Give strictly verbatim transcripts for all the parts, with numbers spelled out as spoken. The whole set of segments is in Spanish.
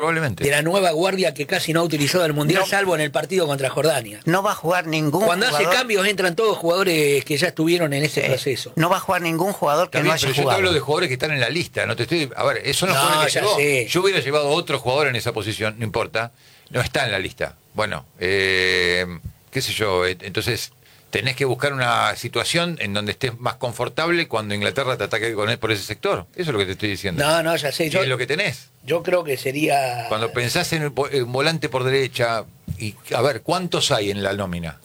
probablemente. de la nueva guardia que casi no ha utilizado el Mundial, No. salvo en el partido contra Jordania. No va a jugar ningún Cuando jugador. hace cambios entran todos jugadores que ya estuvieron en ese Sí. proceso. No va a jugar ningún jugador que También, no haya pero yo te jugado. hablo de jugadores que están en la lista, no te estoy... A ver, esos son los No, jugadores que ya llevó. sé. Yo hubiera llevado otro jugador en esa posición, no importa, no está en la lista. Bueno, eh, qué sé yo, eh, entonces tenés que buscar una situación en donde estés más confortable cuando Inglaterra te ataque con él por ese sector. Eso es lo que te estoy diciendo. No, no, ya sé. Y Yo, es lo que tenés. yo creo que sería... Cuando pensás en un volante por derecha, y a ver, ¿cuántos hay en la nómina?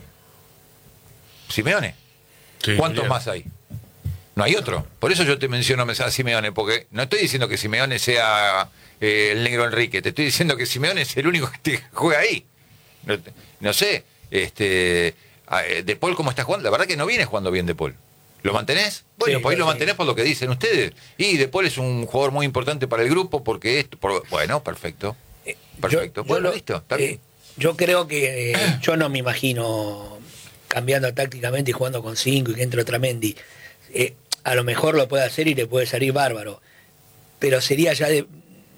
Simeone. Sí, ¿Cuántos bien. más hay? No hay otro. Por eso yo te menciono a Simeone, porque no estoy diciendo que Simeone sea eh, el negro Enrique, te estoy diciendo que Simeone es el único que te juega ahí. No, no sé, este, De Paul, ¿cómo está jugando? La verdad que no viene jugando bien De Paul. ¿Lo mantenés? Bueno, Sí, pues ahí lo sí. mantenés por lo que dicen ustedes. Y De Paul es un jugador muy importante para el grupo porque esto, por, bueno, perfecto. Eh, Perfecto. yo- yo Bueno, lo- listo, está eh, bien. yo creo que eh, yo no me imagino cambiando tácticamente y jugando con cinco y que entre otra Mendy. Eh, a lo mejor lo puede hacer y le puede salir bárbaro. Pero sería ya de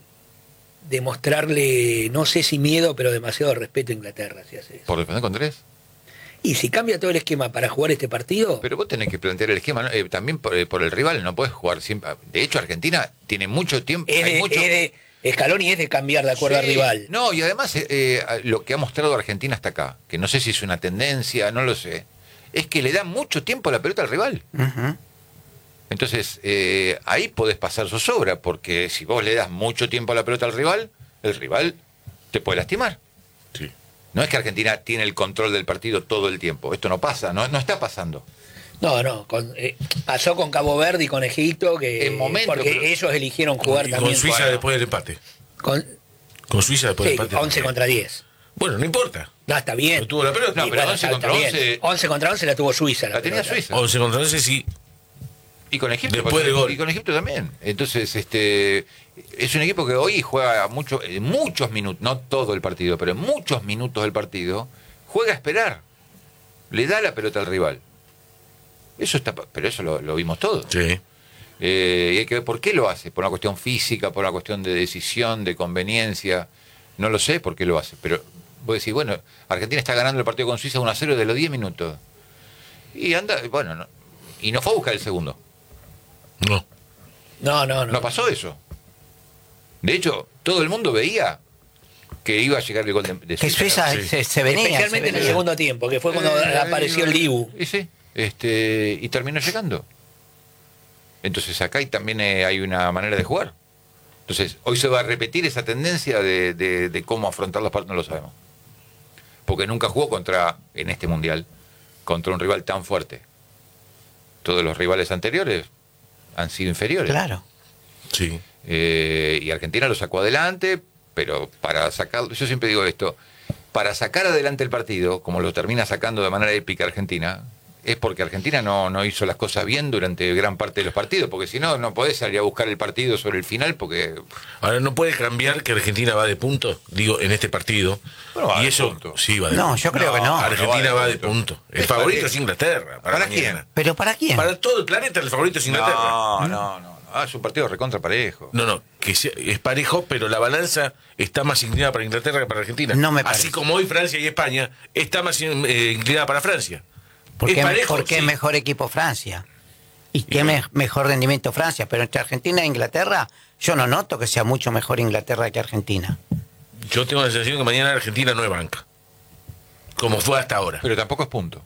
demostrarle, no sé si miedo, pero demasiado respeto a Inglaterra si hace eso. ¿Por defender con tres? Y si cambia todo el esquema para jugar este partido, Pero vos tenés que plantear el esquema, ¿no? Eh, también por, eh, por el rival, no podés jugar siempre. De hecho, Argentina tiene mucho tiempo. es hay de, mucho... es de Scaloni es de cambiar de acuerdo Sí, al rival. No, y además eh, eh, lo que ha mostrado Argentina hasta acá, que no sé si es una tendencia, no lo sé, es que le da mucho tiempo a la pelota al rival. Ujú. Entonces, eh, ahí podés pasar zozobra, porque si vos le das mucho tiempo a la pelota al rival, el rival te puede lastimar. Sí. No es que Argentina tiene el control del partido todo el tiempo. Esto no pasa, no, no está pasando. No, no, con, eh, pasó con Cabo Verde y con Egipto, que En momento, porque pero- ellos eligieron jugar Y también. con Suiza bueno. después del empate. Con, Con Suiza después sí, del empate. once contra diez. Bueno, no importa. No, está bien. No tuvo la pelota. No, Y pero bueno, once está- contra está bien. once once contra once la tuvo Suiza. La tenía pelota. Suiza. once contra once sí. Y con Egipto. Después con- del gol. Y con Egipto también. Entonces, este es un equipo que hoy juega mucho, eh, muchos minutos, no todo el partido, pero en muchos minutos del partido, juega a esperar. Le da la pelota al rival. Eso está, pero eso lo, lo vimos todos. Sí. Eh, y hay que ver por qué lo hace, por una cuestión física, por una cuestión de decisión, de conveniencia. No lo sé por qué lo hace, pero vos decís, bueno, Argentina está ganando el partido con Suiza uno a cero de los diez minutos. Y anda, bueno, no, y no fue a buscar el segundo. No. No, no, no. No pasó eso. De hecho, todo el mundo veía que iba a llegar el gol de, de Que Suiza Sí. se, se venía. Especialmente se en el venía. segundo tiempo, que fue cuando Eh, apareció el Dibu. Y sí, este, y terminó llegando. Entonces acá hay, también eh, hay una manera de jugar. Entonces, hoy se va a repetir esa tendencia de, de- de cómo afrontar los partidos, no lo sabemos. Porque nunca jugó contra, en este mundial, contra un rival tan fuerte. Todos los rivales anteriores han sido inferiores. Claro. Sí. Eh, y Argentina lo sacó adelante, pero para sacar, yo siempre digo esto, para sacar adelante el partido, como lo termina sacando de manera épica Argentina, es porque Argentina no, no hizo las cosas bien durante gran parte de los partidos, porque si no, no podés salir a buscar el partido sobre el final, porque... Ahora, no puede cambiar que Argentina va de punto, digo, en este partido. Bueno, va y de eso, punto. sí, va de No, punto. yo creo que no. Argentina no va de punto. El ¿Para favorito qué? es Inglaterra. Para, ¿Para mañana. quién? ¿Pero para quién? Para todo el planeta el favorito es Inglaterra. No, no, no, no. Ah, es un partido recontra parejo. No, no, que sea- es parejo, pero la balanza está más inclinada para Inglaterra que para Argentina. No me Así parece. como hoy Francia y España está más eh, inclinada para Francia. ¿Por qué, es parejo, por qué sí. es mejor equipo Francia? ¿Y qué bueno. me- mejor rendimiento Francia? Pero entre Argentina e Inglaterra, yo no noto que sea mucho mejor Inglaterra que Argentina. Yo tengo la sensación que mañana Argentina no es banca. Como fue hasta ahora. Pero tampoco es punto.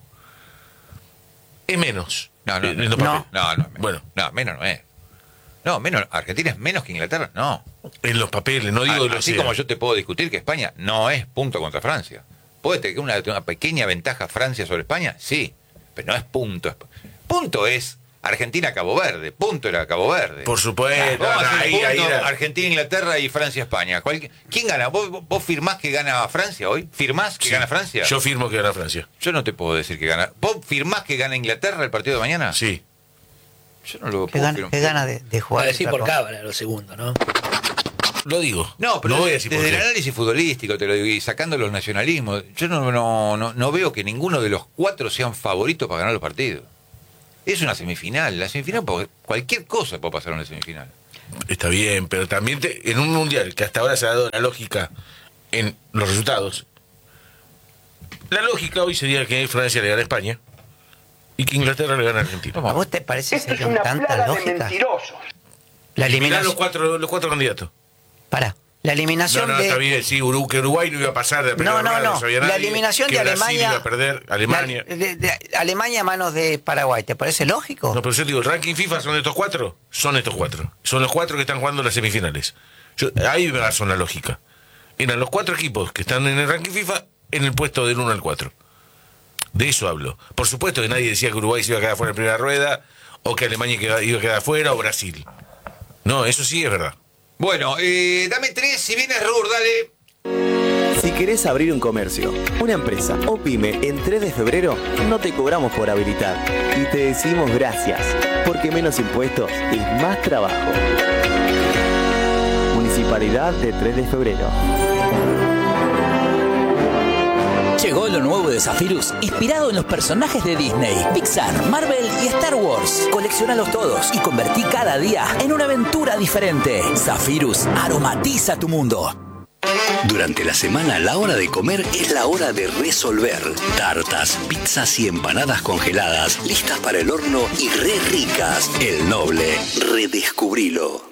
Es menos. No, no, Eh, no. en los No. papeles. No, no, es menos. Bueno. No, menos no es. No, menos. Argentina es menos que Inglaterra, no. En los papeles, no digo de A- los Así como yo te puedo discutir que España no es punto contra Francia. ¿Puede tener una, una pequeña ventaja Francia sobre España? Sí, pero no es punto. Punto es Argentina-Cabo Verde. Punto era Cabo Verde. Por supuesto. Vamos a hacer ahí, punto ahí era- Argentina, Inglaterra y Francia, España. Cualquier- ¿Quién gana? ¿Vos, ¿Vos firmás que gana Francia hoy? ¿Firmás que Sí. gana Francia? Yo firmo que gana Francia. Yo no te puedo decir que gana. ¿Vos firmás que gana Inglaterra el partido de mañana? Sí. Yo no lo ¿Qué puedo gana, firmar. qué gana de, de Voy jugar? a decir otra por cosa? cábala lo segundo, ¿no? Lo digo. No, pero no voy a desde, decir por desde el qué. análisis futbolístico, te lo digo, y sacando los nacionalismos, yo no, no, no, no veo que ninguno de los cuatro sean favoritos para ganar los partidos. Es una semifinal. La semifinal, puede- cualquier cosa puede pasar en una semifinal. está bien, pero también te- en un mundial que hasta ahora se ha dado la lógica en los resultados, la lógica hoy sería que Francia le gane a España y que Inglaterra le gane a Argentina. ¿A vos te parece Esto es ser con una tanta plaga de lógica? mentirosos. La Mirá eliminación. los cuatro, los cuatro candidatos. Pará. La No, eliminación no, de. está bien, sí, Uruguay, que Uruguay no iba a pasar de primera No, no, ronda, no. sabía La nadie, eliminación que de Brasil Alemania. iba a perder, Alemania. La- de- de- Alemania a manos de Paraguay, ¿te parece lógico? No, pero yo digo, el ranking FIFA son estos cuatro, son estos cuatro. Son los cuatro que están jugando las semifinales. Yo, ahí me baso en la lógica. Eran los cuatro equipos que están en el ranking FIFA en el puesto del uno al cuatro. De eso hablo. Por supuesto que nadie decía que Uruguay se iba a quedar fuera en primera rueda, o que Alemania iba iba a quedar fuera, o Brasil. No, eso sí es verdad. Bueno, eh, dame tres, si vienes Rur, dale. Si querés abrir un comercio, una empresa o pyme en tres de febrero, no te cobramos por habilitar. Y te decimos gracias, porque menos impuestos es más trabajo. Municipalidad de tres de febrero. Llegó lo nuevo de Zephyrus, inspirado en los personajes de Disney, Pixar, Marvel y Star Wars. Coleccionalos todos y convertí cada día en una aventura diferente. Zephyrus, aromatiza tu mundo. Durante la semana, la hora de comer es la hora de resolver. Tartas, pizzas y empanadas congeladas, listas para el horno y re ricas. El Noble, redescubrilo.